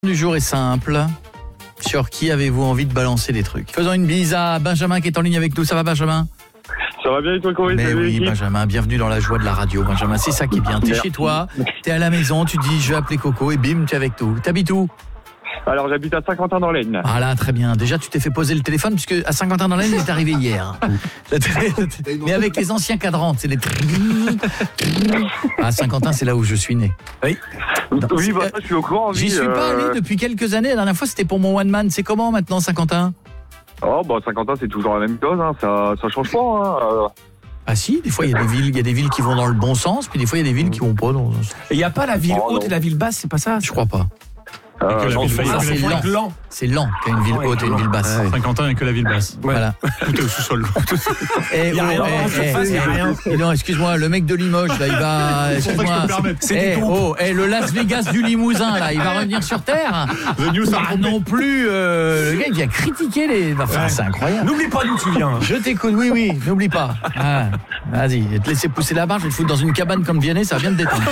Du jour est simple. Sur qui avez-vous envie de balancer des trucs? Faisons une bise à Benjamin qui est en ligne avec nous. Ça va, Benjamin? Ça va bien et toi, Corey? Mais oui, Benjamin, bienvenue dans la joie de la radio, Benjamin. C'est ça qui est bien. T'es chez toi, t'es à la maison, tu dis je vais appeler Coco et bim, tu es avec nous. T'habites où? Alors, j'habite à Saint-Quentin-dans-l'Aisne. Ah là, très bien. Déjà, tu t'es fait poser le téléphone puisque à Saint-Quentin-dans-l'Aisne, il est arrivé hier. Mais avec les anciens cadrans, c'est les... À Saint-Quentin, c'est là où je suis né. Oui. Oui, bah, je suis au courant. J'y suis pas allé depuis quelques années. La dernière fois, c'était pour mon one man. C'est comment maintenant, Saint-Quentin? Oh, bah, Saint-Quentin, c'est toujours la même chose. Hein. Ça change pas. Hein. Ah si, des fois il y a des villes qui vont dans le bon sens, puis des fois il y a des villes qui vont pas dans le sens. Il n'y a pas la ville haute non. et la ville basse, c'est pas ça? Je crois pas. C'est lent. C'est lent qu'il y a une ville haute et une ville basse. Saint-Quentin et que la ville basse. Ouais. Voilà. Tout est au sous-sol. Il y a rien en surface, il y a rien. Non, excuse-moi, le mec de Limoges là, il va excuse-moi. Le Las Vegas du Limousin là, il va revenir sur terre. The News Pas non plus le gars il vient critiquer les enfin, c'est incroyable. N'oublie pas d'où tu viens. Je t'écoute, oui, n'oublie pas. Ah, vas-y, te laisser pousser la barre, je vais te foutre dans une cabane comme Vianney, ça va bien te détendre.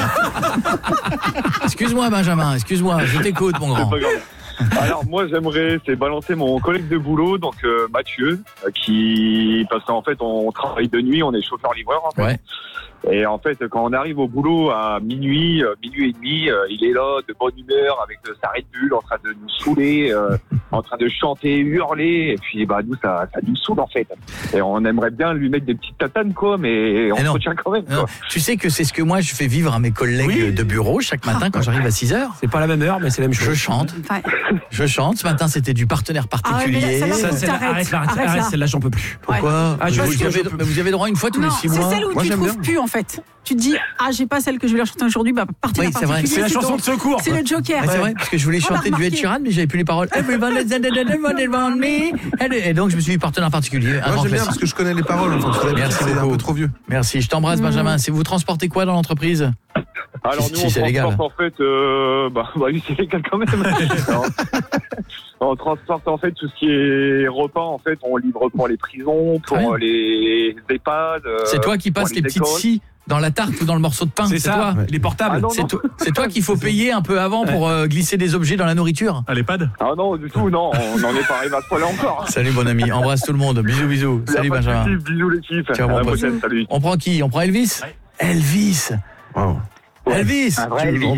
Excuse-moi Benjamin, je t'écoute mon grand. C'est pas grave. Alors, moi, j'aimerais balancer mon collègue de boulot, donc Mathieu, parce qu'en fait, on travaille de nuit, on est chauffeur-livreur, en fait. Ouais. Et en fait, quand on arrive au boulot à minuit et demi, il est là, de bonne humeur, avec sa Red Bull, en train de nous saouler, en train de chanter, hurler, et puis bah nous, ça nous saoule en fait. Et on aimerait bien lui mettre des petites tatanes, quoi, mais on se retient quand même, quoi. Tu sais que c'est ce que moi je fais vivre à mes collègues de bureau chaque matin quand j'arrive à 6h. C'est pas la même heure, mais c'est la même chose. Je chante. Ouais. Je chante. Ce matin, c'était du partenaire particulier. Ah ouais, mais Ça, c'est Arrête arrête, celle-là, j'en peux plus. Pourquoi? Ah, vous avez droit une fois tous les Non, 6 c'est mois. celle où Moi, tu j'aime trouves bien. plus en fait. Tu te dis j'ai pas celle que je vais leur chanter aujourd'hui, bah partenaire Oui, c'est vrai. particulier. C'est la chanson de secours. C'est le Joker. Ah, c'est vrai, parce que je voulais On l'a chanter du Ed remarqué. Sheeran, mais j'avais plus les paroles. Everybody want me. Et donc je me suis dit partenaire particulier. Un Moi grand j'aime bien classique. parce que je connais les paroles en fait. Merci C'est un beaucoup. peu trop vieux. Merci, je t'embrasse Benjamin. C'est vous transportez quoi dans l'entreprise? Alors nous, Si on c'est légal. transporte en fait, oui, c'est légal quand même. Alors, on transporte en fait tout ce qui est repas. En fait, on livre pour les prisons, Très bien. pour les EHPAD. C'est toi qui passes pour tes les petites écoles. scies dans la tarte ou dans le morceau de pain. C'est ça, toi. les portables. Ah non, C'est toi qu'il faut payer un peu avant pour glisser des objets dans la nourriture. À l'EHPAD? Ah non, du tout, non, on n'en est pas arrivé à ce point-là encore. Salut mon ami, embrasse tout le monde. Bisous. Y a Salut pas de Benjamin. souci, bisous l'équipe. Ciao, À mon la pote. prochaine, salut. On prend qui? On prend Elvis? Ouais. Elvis. Wow. Elvis. Un vrai Elvis.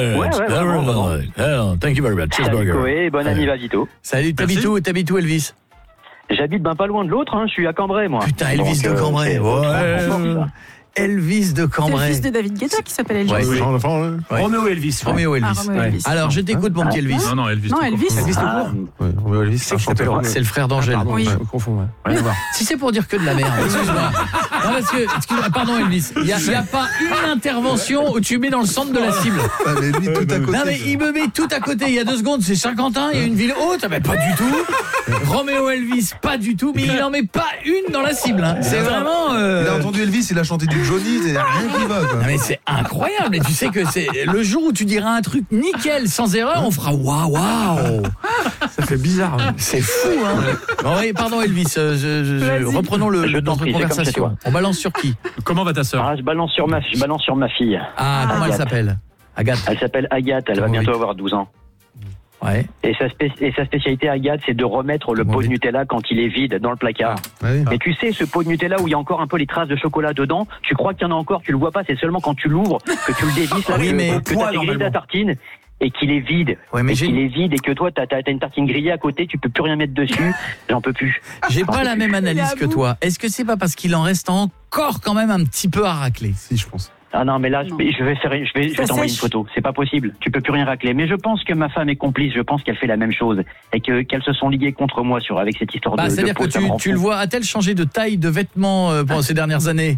Thank you very much. Salut Cheeseburger. Coé, bon anniversaire. Salut, t'habites où Elvis? J'habite pas loin de l'autre, je suis à Cambrai moi. Putain, Elvis Donc, de Cambrai. c'est Ouais. Elvis de C'est le Cambrai. fils de David Guetta qui s'appelle Elvis. Ouais. Oui. Ouais. Roméo Elvis. Roméo Elvis. Ah, Roméo Elvis. Alors, je t'écoute, mon petit Elvis. Non, Elvis. Non, tout Elvis. court. Elvis tout Ah, court. Ouais, on va Elvis, c'est un chanteur. C'est le frère d'Angèle. Oui. Je confonds, ouais. Rien à voir. Si c'est pour dire que de la merde, excuse-moi. Non, parce que, excuse-moi, pardon Elvis, il y a pas une intervention où tu mets dans le centre de la cible. Ah, mais lui, tout à côté. Non mais il me met tout à côté. Il y a 2 secondes, c'est Saint-Quentin, il y a une ville haute, mais pas du tout. Roméo Elvis, pas du tout. Mais il n'en met pas une dans la cible. Hein. C'est vraiment. Il a entendu Elvis, il a chanté du Johnny, il n'y a rien qui va, quoi. Non mais c'est incroyable. Et tu sais que c'est le jour où tu diras un truc nickel, sans erreur, on fera waouh. Ça fait bizarre. C'est fou, hein. Bon, oui, pardon Elvis, reprenons Je t'en notre prie, c'est comme chez conversation. toi. On balance sur qui? Comment va ta sœur? je balance sur ma fille. Ah, comment elle Agathe. s'appelle? Agathe. Elle s'appelle Agathe, elle va Comment bientôt vite avoir 12 ans. Ouais. Et sa spécialité Agathe, c'est de remettre le Comment pot de vite Nutella quand il est vide dans le placard. Ouais. Mais tu sais, ce pot de Nutella où il y a encore un peu les traces de chocolat dedans, tu crois qu'il y en a encore, tu le vois pas, c'est seulement quand tu l'ouvres que tu le dévisses là, Oui, mais que toi, t'as grillé normalement. ta tartine et qu'il est vide. Ouais, mais et qu'il est vide et que toi t'as une tartine grillée à côté, tu peux plus rien mettre dessus. J'en peux plus. j'ai pas la même analyse Il est que à bout. toi. Est-ce que c'est pas parce qu'il en reste encore quand même un petit peu à racler? Si, je pense. Ah non, mais là, Non. je vais Ça t'envoyer une sèche. photo. C'est pas possible. Tu peux plus rien racler. Mais je pense que ma femme est complice. Je pense qu'elle fait la même chose et qu'elles se sont liées contre moi avec cette histoire Bah, de. c'est-à-dire que pot, ça me rend tu le fou. vois, a-t-elle changé de taille de vêtements pendant ces dernières années?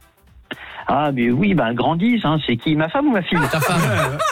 Ah, mais oui, elles grandissent. Hein. C'est qui, ma femme ou ma fille? Ta femme?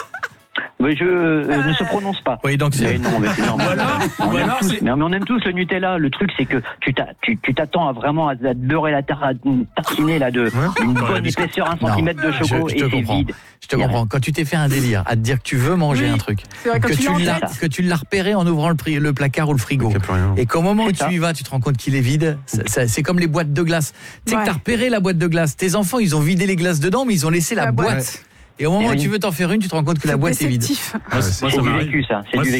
Mais je ne se prononce pas. Oui, donc c'est. Mais non, mais c'est normal. Ou alors, c'est- Mais on aime tous le Nutella. Le truc, c'est que tu t'attends à vraiment à beurrer la tartiner là d'une bonne épaisseur, 1 Non, centimètre de choco je et te c'est comprends. vide. Je te comprends. Quand tu t'es fait un délire à te dire que tu veux manger Oui. un truc, C'est vrai, quand que tu l'as en l'as- tête. que tu l'as repéré en ouvrant le placard ou le frigo, Il n'y a plus rien. et qu'au moment où C'est ça. tu y vas, tu te rends compte qu'il est vide, c'est comme les boîtes de glace. Tu sais Ouais. que t'as repéré la boîte de glace. Tes enfants, ils ont vidé les glaces dedans, mais ils ont laissé la boîte. Et au moment où oui. tu veux t'en faire une, tu te rends compte que la boîte est vide. déceptif. Moi, C'est ça du m'arrive. vécu, ça. C'est Moi, du c'est-